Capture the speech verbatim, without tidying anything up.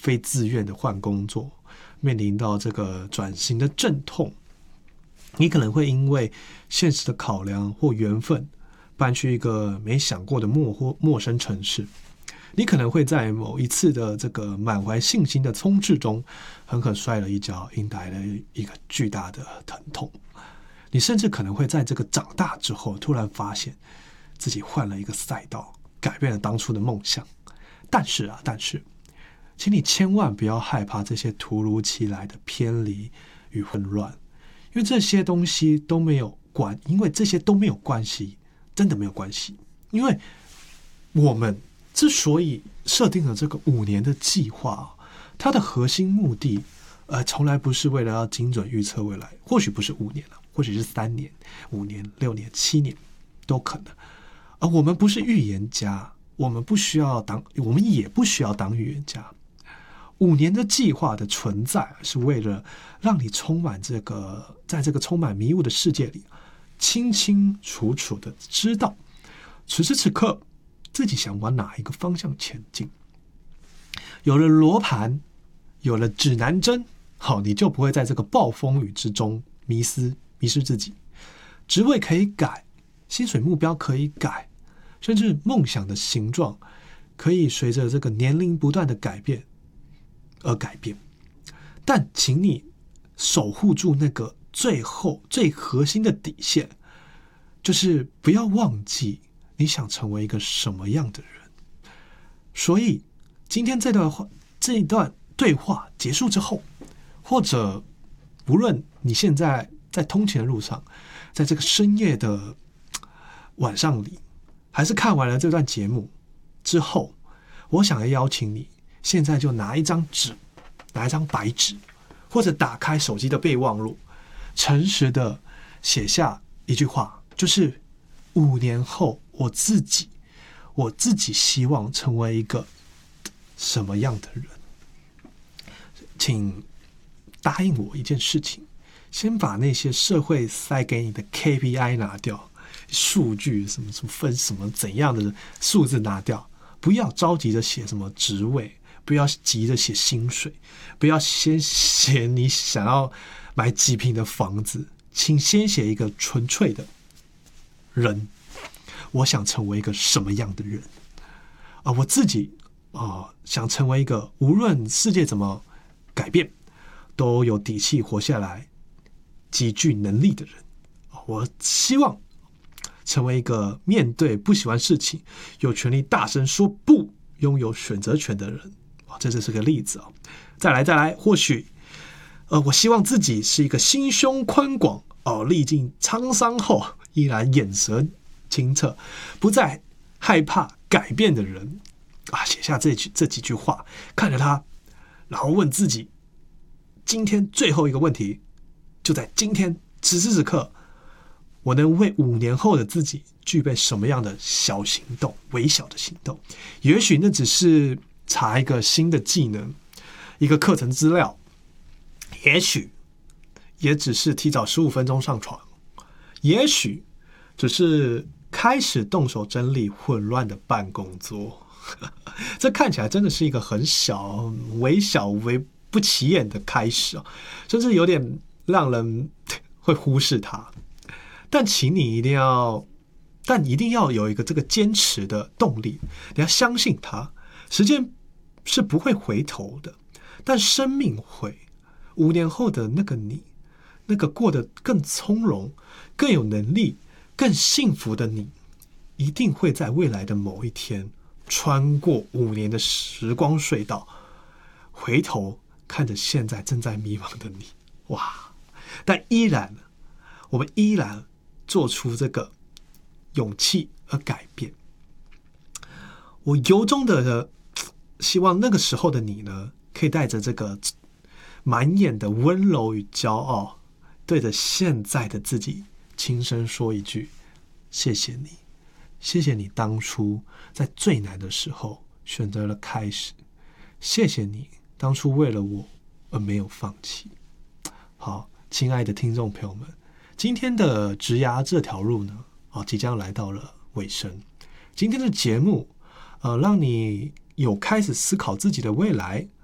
非自愿的换工作，面临到这个转型的阵痛，你可能会因为现实的考量或缘分搬去一个没想过的陌或陌生城市，你可能会在某一次的这个满怀信心的冲刺中狠狠摔了一跤，引来了一个巨大的疼痛。你甚至可能会在这个长大之后突然发现自己换了一个赛道，改变了当初的梦想。但是啊，但是请你千万不要害怕这些突如其来的偏离与混乱，因为这些东西都没有关，因为这些都没有关系，真的没有关系。因为我们之所以设定了这个五年的计划，它的核心目的，呃，从来不是为了要精准预测未来，或许不是五年了，或许是三年、五年、六年、七年都可能。而我们不是预言家，我们不需要当，我们也不需要当预言家。五年的计划的存在，是为了让你充满这个，在这个充满迷雾的世界里，清清楚楚的知道，此时此刻自己想往哪一个方向前进。有了罗盘，有了指南针，好，你就不会在这个暴风雨之中迷失迷失自己。职位可以改，薪水目标可以改，甚至梦想的形状可以随着这个年龄不断的改变而改变。但请你守护住那个最后最核心的底线，就是不要忘记你想成为一个什么样的人。所以今天这段话这一段对话结束之后，或者无论你现在在通勤的路上，在这个深夜的晚上里，还是看完了这段节目之后，我想要邀请你现在就拿一张纸，拿一张白纸，或者打开手机的备忘录，诚实的写下一句话，就是五年后我自己我自己希望成为一个什么样的人。请答应我一件事情，先把那些社会塞给你的 K P I 拿掉，数据什么什么分什么怎样的数字拿掉，不要着急的写什么职位，不要急着写薪水，不要先写你想要买几坪的房子，请先写一个纯粹的人，我想成为一个什么样的人啊？我自己啊、呃，想成为一个无论世界怎么改变，都有底气活下来、极具能力的人。我希望成为一个面对不喜欢事情有权利大声说不、拥有选择权的人。这只是个例子啊。再来，再来，或许，呃，我希望自己是一个心胸宽广哦，历尽沧桑后依然眼神清澈，不再害怕改变的人啊。写下这句这几句话，看着他，然后问自己，今天最后一个问题，就在今天此时此刻，我能为五年后的自己具备什么样的小行动，微小的行动？也许那只是查一个新的技能，一个课程资料，也许也只是提早十五分钟上床，也许只是开始动手整理混乱的办公桌。这看起来真的是一个很小、微小、微不起眼的开始啊，甚至有点让人会忽视它。但请你一定要，但一定要有一个这个坚持的动力，你要相信它。时间是不会回头的，但生命会。五年后的那个你，那个过得更从容、更有能力、更幸福的你，一定会在未来的某一天穿过五年的时光隧道，回头看着现在正在迷茫的你，哇！但依然，我们依然做出这个勇气而改变。我由衷的希望那个时候的你呢，可以带着这个满眼的温柔与骄傲，对着现在的自己轻声说一句：谢谢你，谢谢你当初在最难的时候选择了开始，谢谢你当初为了我而没有放弃。好，亲爱的听众朋友们，今天的职涯这条路呢，哦，即将来到了尾声。今天的节目，呃，让你有开始思考自己的未来，